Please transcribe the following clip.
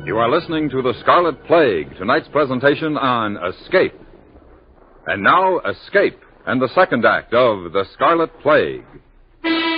You are listening to The Scarlet Plague, tonight's presentation on Escape. And now, Escape, and the second act of The Scarlet Plague.